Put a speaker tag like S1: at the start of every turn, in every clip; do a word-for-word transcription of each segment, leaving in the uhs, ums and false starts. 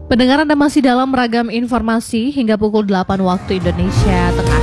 S1: Pendengar, Anda masih dalam ragam informasi hingga pukul delapan waktu Indonesia Tengah.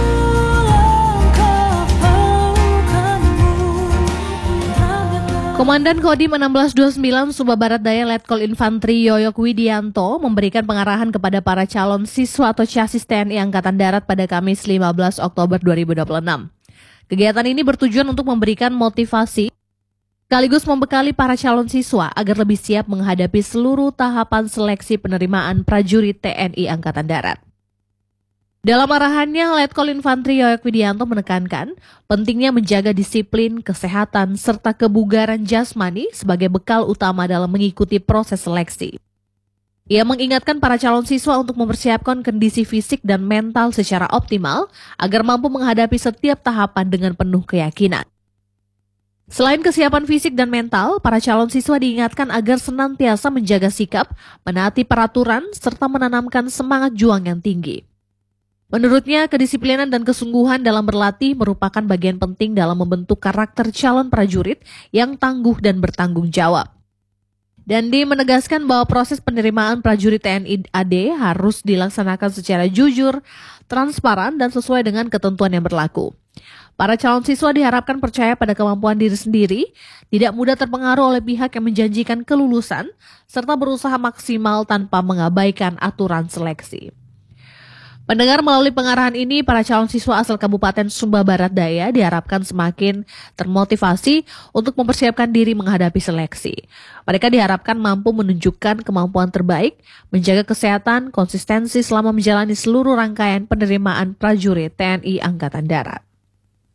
S1: Komandan Kodim enam belas dua puluh sembilan Sumba Barat Daya Letkol Infantri Yoyok Widianto memberikan pengarahan kepada para calon siswa atau casis T N I Angkatan Darat pada Kamis lima belas Oktober dua ribu dua puluh enam. Kegiatan ini bertujuan untuk memberikan motivasi sekaligus membekali para calon siswa agar lebih siap menghadapi seluruh tahapan seleksi penerimaan prajurit T N I Angkatan Darat. Dalam arahannya, Letkol Infantri Yoyok Widianto menekankan pentingnya menjaga disiplin, kesehatan, serta kebugaran jasmani sebagai bekal utama dalam mengikuti proses seleksi. Ia mengingatkan para calon siswa untuk mempersiapkan kondisi fisik dan mental secara optimal agar mampu menghadapi setiap tahapan dengan penuh keyakinan. Selain kesiapan fisik dan mental, para calon siswa diingatkan agar senantiasa menjaga sikap, menaati peraturan, serta menanamkan semangat juang yang tinggi. Menurutnya, kedisiplinan dan kesungguhan dalam berlatih merupakan bagian penting dalam membentuk karakter calon prajurit yang tangguh dan bertanggung jawab. Dandi menegaskan bahwa proses penerimaan prajurit T N I A D harus dilaksanakan secara jujur, transparan, dan sesuai dengan ketentuan yang berlaku. Para calon siswa diharapkan percaya pada kemampuan diri sendiri, tidak mudah terpengaruh oleh pihak yang menjanjikan kelulusan, serta berusaha maksimal tanpa mengabaikan aturan seleksi. Pendengar, melalui pengarahan ini, para calon siswa asal Kabupaten Sumba Barat Daya diharapkan semakin termotivasi untuk mempersiapkan diri menghadapi seleksi. Mereka diharapkan mampu menunjukkan kemampuan terbaik, menjaga kesehatan, konsistensi selama menjalani seluruh rangkaian penerimaan prajurit T N I Angkatan Darat.